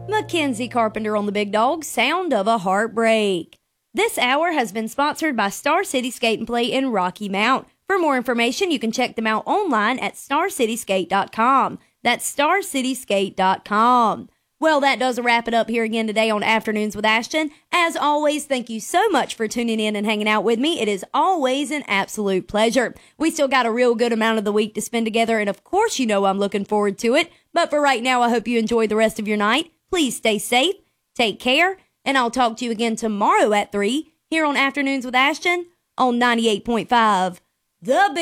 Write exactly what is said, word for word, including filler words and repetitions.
Mackenzie Carpenter on the Big Dog, Sound of a Heartbreak. This hour has been sponsored by Star City Skate and Play in Rocky Mount. For more information, you can check them out online at star city skate dot com. That's star city skate dot com. Well, that does wrap it up here again today on Afternoons with Ashton. As always, thank you so much for tuning in and hanging out with me. It is always an absolute pleasure. We still got a real good amount of the week to spend together, and of course, you know I'm looking forward to it. But for right now, I hope you enjoy the rest of your night. Please stay safe, take care, and I'll talk to you again tomorrow at three here on Afternoons with Ashton on ninety-eight point five The Big